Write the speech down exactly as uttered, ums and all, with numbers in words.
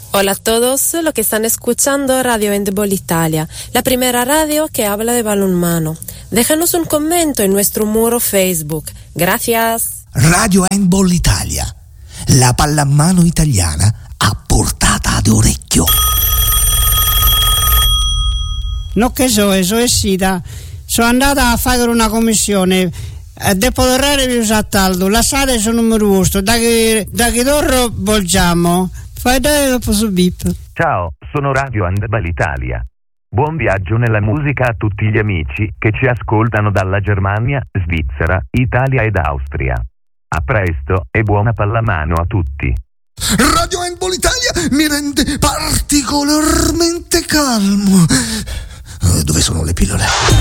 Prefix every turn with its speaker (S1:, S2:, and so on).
S1: Hola a todos los que están escuchando Radio Handball Italia, la primera radio que habla de balonmano. Déjanos un commento en nuestro muro Facebook. Gracias.
S2: Radio Handball Italia, la pallamano italiana a portata d'orecchio.
S3: No che so, so è sita. Sono andata a fare una commissione. Dopo l'orario vi usattaldo, la sala è sul numero uno, da che da che torro volgiamo. Fai dare dopo su bip.
S4: Ciao, sono Radio Handball Italia. Buon viaggio nella musica a tutti gli amici che ci ascoltano dalla Germania, Svizzera, Italia ed Austria. A presto e buona pallamano a tutti.
S2: Radio Handball Italia mi rende particolarmente calmo. Dove sono le pillole?